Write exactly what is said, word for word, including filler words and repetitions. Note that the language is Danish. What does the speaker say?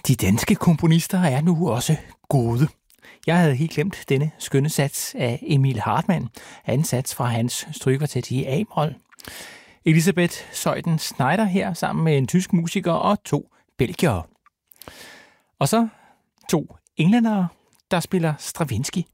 De danske komponister er nu også gode. Jeg havde helt glemt denne skønne sats af Emil Hartmann, anden sats fra hans strygekvartet i A-mol. Elisabeth Zeuthen Schneider her sammen med en tysk musiker og to belgiere. Og så to englændere, der spiller Stravinsky